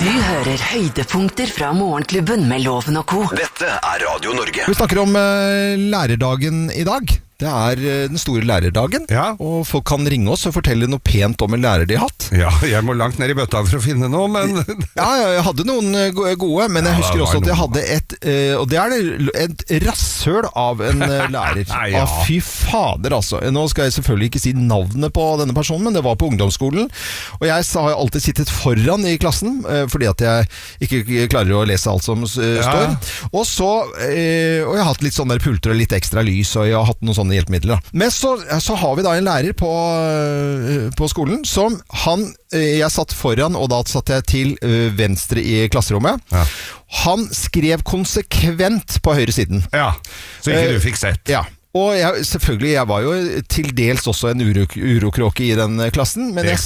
Du hører høydepunkter fra Morgenklubben med Loven og Co. Dette Radio Norge. Vi snakker om lærerdagen I dag. Det den store lærerdagen, og folk kan ringe oss og fortelle noe pent om en lærer de har hatt. Ja, jeg må langt ned I bøtta for å finne noe, men... Ja, jeg hadde noen gode, men jeg husker også at jeg hadde og det et rasshøl av en lærer. Ja, fy fader altså. Nå skal jeg selvfølgelig ikke si navnet på denne personen, men det var på ungdomsskolen, og jeg har alltid sittet foran I klassen, fordi at jeg ikke klarer å lese alt som står. Og jeg har hatt litt sånne der pulter og litt ekstra lys, og jeg har hatt noen sånne hjelpemidler. Men så har vi da en lærer på skolen som jeg satt foran, og da satt jeg til venstre I klasserommet. Ja. Han skrev konsekvent på høyre siden. Ja, så ikke du fikk sett. Ja. Og selvfølgelig, jeg var jo til dels også en urokråke I den klassen, men jeg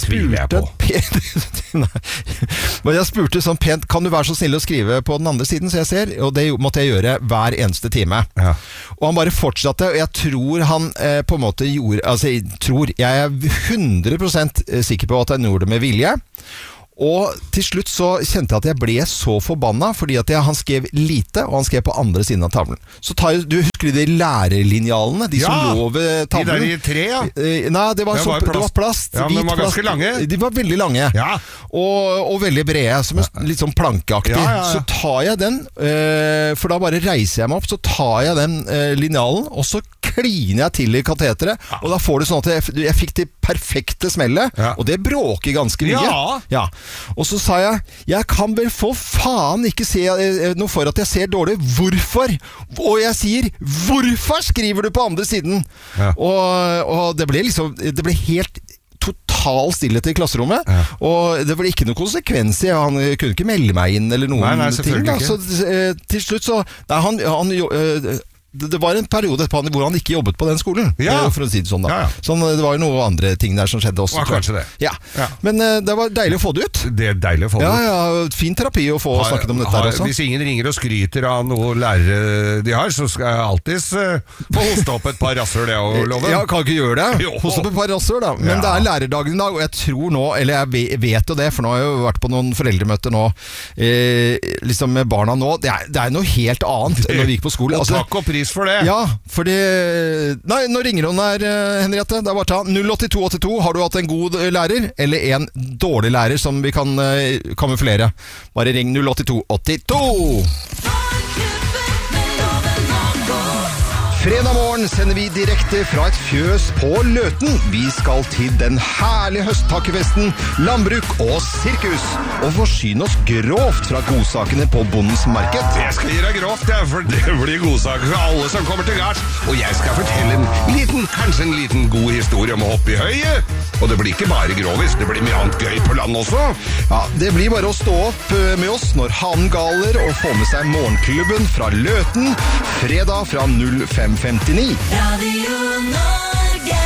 spurte sånn pent, kan du være så snill å skrive på den andre siden, så jeg ser, og det måtte jeg gjøre hver eneste time. Ja. Og han bare fortsatte, og jeg tror han på en måte gjorde, jeg 100% sikker på at han gjorde det med vilje. Og til slutt så kjente jeg at jeg ble så forbanna fordi at han skrev lite, og han skrev på andre siden av tavlen. Så du husker de lærerlinjalene, de som lå ved tavlen? De der I tre, ja. Nei, det var plast. Ja, men de var ganske lange. De var veldig lange, og veldig brede, som litt sånn plankeaktig. Så tar jeg den, for da bare reiser jeg meg opp, så tar jeg den linjalen, og så kliner jeg til I kateteret, og da får du sånn at jeg fikk det perfekte smellet, og det bråker ganske mye. Ja. Og så sa jeg kan vel for faen ikke se noe for at jeg ser dårlig. Hvorfor? Og jeg sier, hvorfor skriver du på andre siden? Ja. Og det ble helt total stillhet I klasserommet, og det var ikke noe konsekvens I, han kunne ikke melde meg inn eller noen ting. Så til slutt så, det var en periode hvor han ikke jobbet på den skolen, for å si det sånn da. Sånn, det var jo noen andre ting der som skjedde også. Kanskje det. Ja. Men det var deilig å få det ut. Det deilig å få det ut. Ja, fin terapi å få snakket om dette her også. Hvis ingen ringer og skryter av noe lærere de har, så skal jeg alltid få hoste opp et par rasshøl, jeg lover. Ja, kan ikke gjøre det. Hoste opp et par rasshøl da. Men det lærerdagen I dag, og jeg tror nå, eller jeg vet jo det, for nå har jeg jo vært på noen foreldremøter nå, liksom med barna nå, det noe helt annet enn når vi gikk på skolen. Og takk og pris for det. Ja, fordi... Nei, nå ringer hun her, Henriette. Det bare ta 08282. Har du hatt en god lærer, eller en dårlig lærer som vi kan kamuflere? Bare ring 08282! Fredag morgen sender vi direkte fra et fjøs på Løten. Vi skal til den herlige høsttakkefesten, landbruk og sirkus, og forsyne oss grovt fra godsakene på Bondens marked. Jeg skal gi deg grovt, for det blir godsaker for alle som kommer til gards. Og jeg skal fortelle kanskje en liten god historie om å hoppe I høyet. Og det blir ikke bare grovis, det blir mye annet gøy på land også. Ja, det blir bare å stå opp med oss når han galer og få med seg morgenklubben fra Løten, fredag fra 05:59. Radio Norge.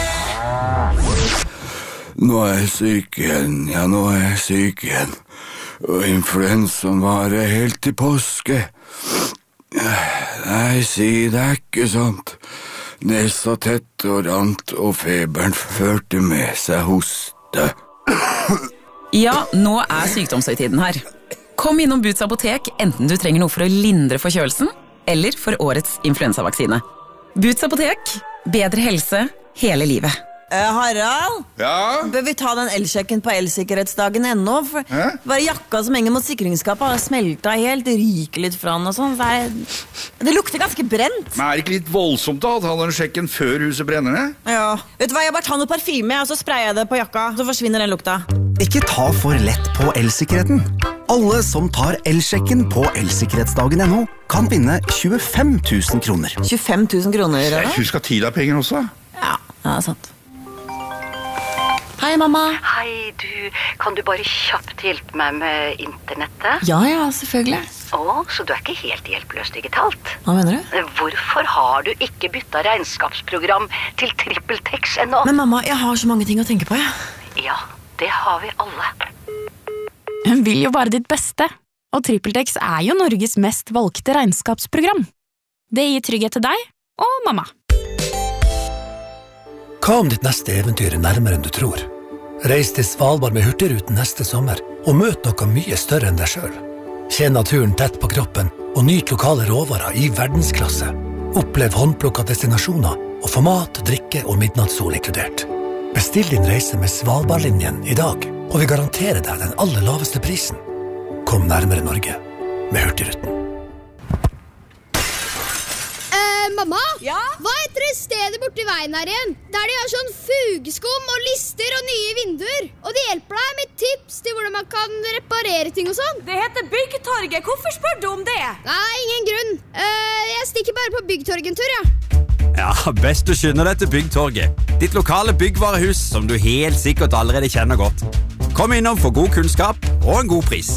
Nå jeg syk igjen, og influensaen varer helt til påske. Nei, si det ikke sant. Nesa tett og rant, og feberen førte med seg hoste. Ja, nå sykdomshøytiden her. Kom innom Boots apotek, enten du trenger noe for å lindre forkjølelsen, eller for årets influensavaksine. Boots apotek, bedre helse hele livet. Harald? Ja? Bør vi ta den elsjekken på elsikkerhetsdagen ennå? For bare jakka som henger mot sikringsskapet har smelta helt, ryker litt fra den og sånn. Det lukter ganske brent. Men det ikke litt voldsomt da, å ta den sjekken før huset brenner ned? Ja. Vet du hva, jeg bare tar noe parfyme, og så sprayer jeg det på jakka, så forsvinner den lukta. Ikke ta for lett på elsikkerheten. Alle som tar elsjekken på elsikkerhetsdagen.no kan vinne 25 000 kroner. 25 000 kroner, eller? Husk at tid penger også. Ja, det sant. Hei, mamma. Hei, kan du bare kjapt hjelpe meg med internettet? Ja, selvfølgelig. Så du ikke helt hjelpeløs digitalt? Hva mener du? Hvorfor har du ikke byttet regnskapsprogram til TrippelTex ennå? Men mamma, jeg har så mange ting å tenke på, Ja, det har vi alle. Hun vil jo bare ditt beste, og TrippelTex jo Norges mest valgte regnskapsprogram. Det gir trygghet til deg og mamma. Hva om ditt neste eventyr nærmere enn du tror? Reis til Svalbard med Hurtigruten neste sommer, og møt noe mye større enn deg selv. Kjenn naturen tett på kroppen, og nyt lokale råvarer I verdensklasse. Opplev håndplukket destinasjoner, og få mat, drikke og midnattssol inkludert. Bestill din reise med Svalbardlinjen I dag, og vi garanterer deg den aller laveste prisen. Kom nærmere Norge med Hurtigruten. Mamma, hva heter det stedet borte I veien her igjen? Der de har sånn fugeskum og lister og nye vinduer. Og de hjelper deg med tips til hvordan man kan reparere ting og sånn. Det heter Byggtorget. Hvorfor spør du om det? Nei, ingen grunn. Jeg stikker bare på Byggtorget en tur, Ja, best du skynder deg til Byggtorget. Ditt lokale byggvarehus som du helt sikkert allerede kjenner godt. Kom innom for god kunnskap og en god pris.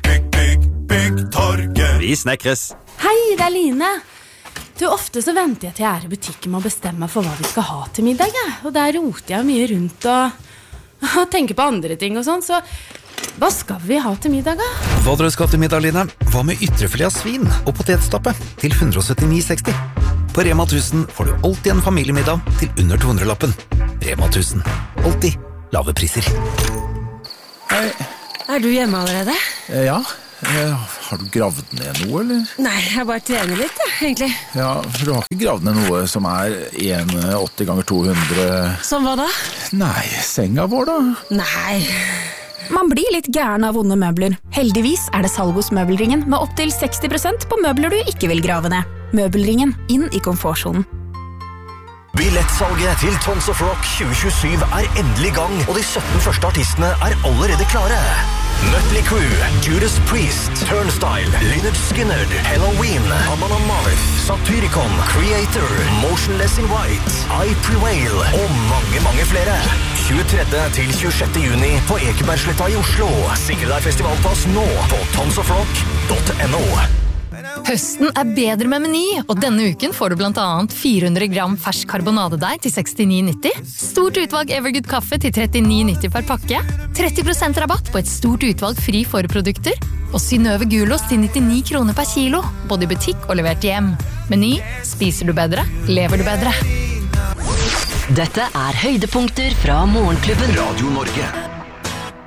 Byggtorget. Vi snekres. Hei, det Line. Du, ofte så venter jeg til jeg I butikken med å bestemme for hva vi skal ha til middag, Og der roter jeg mye rundt og tenker på andre ting og sånn, så hva skal vi ha til middag, Hva dere skal til middag, Line? Hva med ytrefilet av svin og potetstappe til 179,60? På Rema 1000 får du alltid en familiemiddag til under 200-lappen. Rema 1000. Alltid lave priser. Hei. Du hjemme allerede? Ja. Har du gravd ned noe, eller? Nei, jeg bare trener litt, egentlig. Ja, for du har ikke gravd ned noe som 1,80 ganger 200... Som hva da? Nei, senga vår da? Nei. Man blir litt gæren av vonde møbler. Heldigvis det salg hos Møbelringen med opp til 60% på møbler du ikke vil grave ned. Møbelringen, inn I komfortzonen. Billettsalget til Tons of Rock 2027 endelig I gang, og de 17 første artistene allerede klare. Mötley Crüe, Judas Priest, Turnstile, Lynyrd Skynyrd, Halloween, Amon Amarth, Satyricon, Creator, Motionless in White, I Prevail og mange flere. 23. til 26. juni på Ekebergsletta I Oslo. Sikre deg festivalpass nå på tonsofrock.no. Høsten bedre med Meny, og denne uken får du blant annet 400 gram fersk karbonadedeig til 69,90, stort utvalg Evergood kaffe til 39,90 per pakke, 30% rabatt på et stort utvalg fri forprodukter, og Synnøve Gulost til 99 kroner per kilo, både I butikk og levert hjem. Meny, spiser du bedre, lever du bedre. Dette høydepunkter fra Morgenklubben. Radio Norge.